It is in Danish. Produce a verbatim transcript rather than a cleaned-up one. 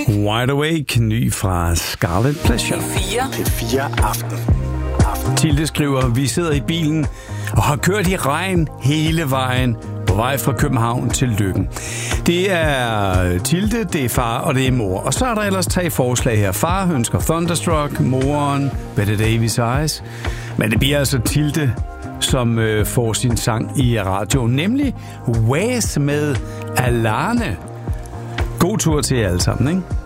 Wide Awake, ny fra Scarlet Pleasure. P fire Aften. Tilde skriver, vi sidder i bilen og har kørt i regn hele vejen på vej fra København til Løkken. Det er Tilde, det er far og det er mor. Og så er der ellers tre forslag her. Far ønsker Thunderstruck, moren Bette Davis Eyes. Men det bliver altså Tilde, som øh, får sin sang i radioen, nemlig Waze med Alane. God tur til jer alle sammen, ikke?